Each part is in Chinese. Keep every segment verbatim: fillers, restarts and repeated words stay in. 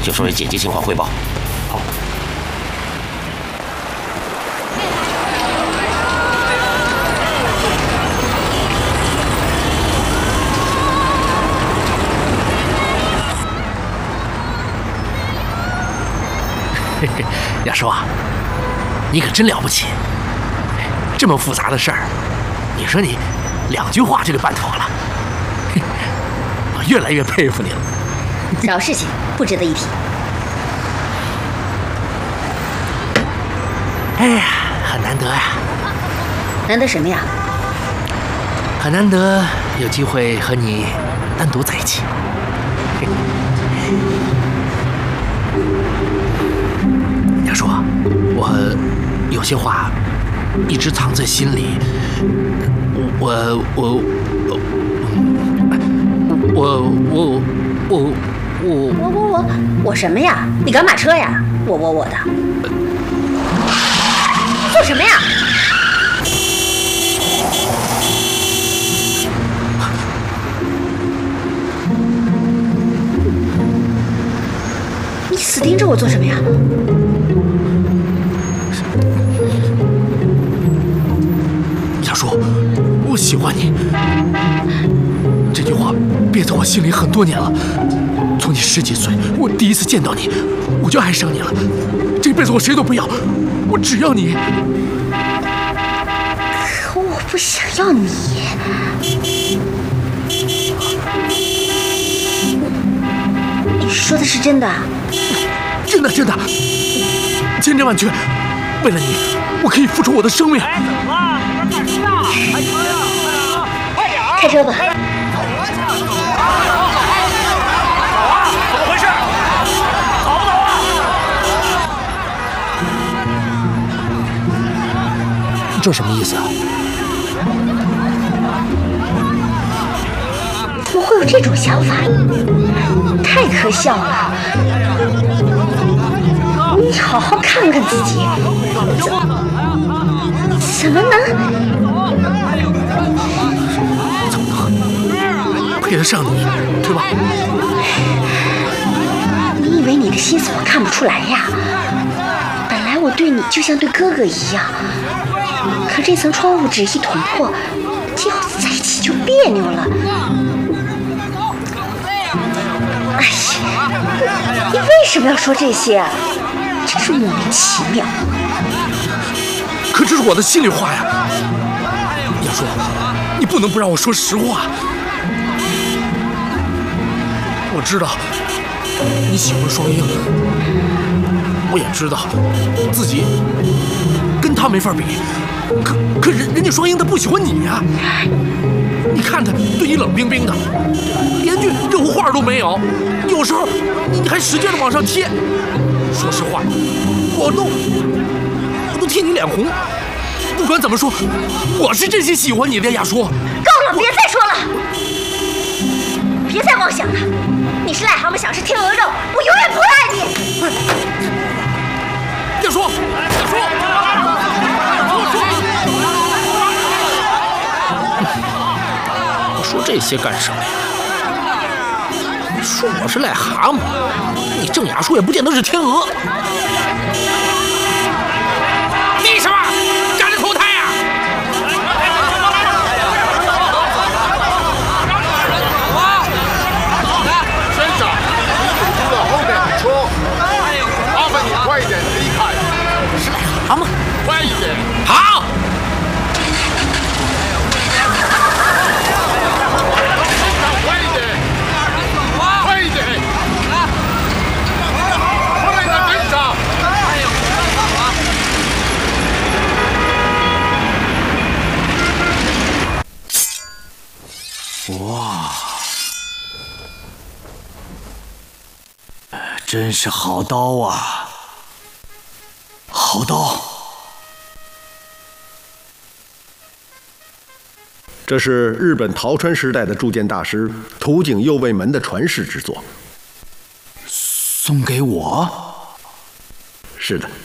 就说紧急情况汇报。好。 嘿嘿，亚叔啊，你可真了不起！这么复杂的事儿，你说你两句话就给办妥了，嘿，我越来越佩服你了。 小事情不值得一提。 哎呀，很难得呀！ 难得什么呀？ 很难得有机会和你单独在一起。嘿亚叔，我有些话一直藏在心里，我我我我我我我我我我我什么呀？你赶马车呀？我我我的，做什么呀？你死盯着我做什么呀？ 亚叔，我喜欢你。这句话憋在我心里很多年了。从你十几岁，我第一次见到你，我就爱上你了。这辈子我谁都不要，我只要你。 可我不想要你。你说的是真的？ 真的，真的，千真万确。为了你，我可以付出我的生命。 哎，怎么了？这边赶车呢？开车呀！快点！ 开车吧。 走啊！怎么回事？走不走啊？ 这什么意思啊？ 怎么会有这种想法？太可笑了！你好好看看自己，怎么能怎么能配得上你，对吧？ 你以为你的心思我看不出来呀？本来我对你就像对哥哥一样，可这层窗户纸一捅破，今后在一起就别扭了。哎呀，你为什么要说这些啊？真是莫名其妙。 可这是我的心里话呀，亚叔，你不能不让我说实话。我知道你喜欢双英，我也知道自己跟他没法比，可可人人家双英他不喜欢你呀、啊。你看他对你冷冰冰的，连句热乎话都没有，有时候你还使劲的往上贴。说实话，我都我都替你脸红。不管怎么说，我是真心喜欢你的，亚叔。够了，别再说了，别再妄想了。你是癞蛤蟆，想吃天鹅肉，我永远不会爱你。 亚叔，亚叔，我说这些干什么呀？说我是癞蛤蟆，你郑雅叔也不见得是天鹅。你什么？赶着投胎呀、啊？ 先生，你堵住了后面的车，麻烦你快一点离开。 是癞蛤蟆， 快一点。 好。 快一点，快一点。后面的队长。 哇，真是好刀啊！好刀。 这是日本陶川时代的铸剑大师土井右卫门的传世之作。 送给我？ 是的。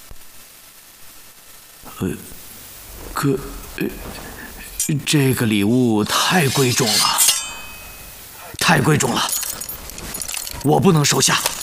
呃，可，呃。这个礼物太贵重了，太贵重了，我不能收下。